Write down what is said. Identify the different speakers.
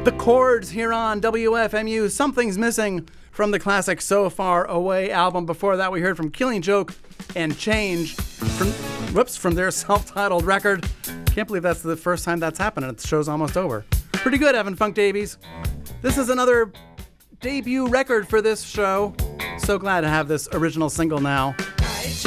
Speaker 1: The Chords here on WFMU. Something's Missing from the classic So Far Away album. Before that, we heard from Killing Joke and Change from their self-titled record. Can't believe that's the first time that's happened and the show's almost over. Pretty good, Evan Funk Davies. This is another debut record for this show. So glad to have this original single now.